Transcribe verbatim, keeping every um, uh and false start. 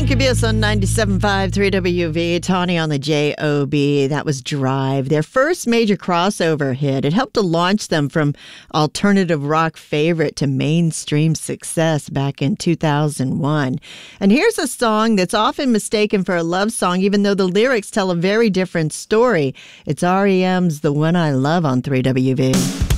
Incubus on ninety-seven point five, three W V, Tawny on the J O B. That was Drive, their first major crossover hit. It helped to launch them from alternative rock favorite to mainstream success back in two thousand one. And here's a song that's often mistaken for a love song, even though the lyrics tell a very different story. It's R E M's The One I Love on three W V.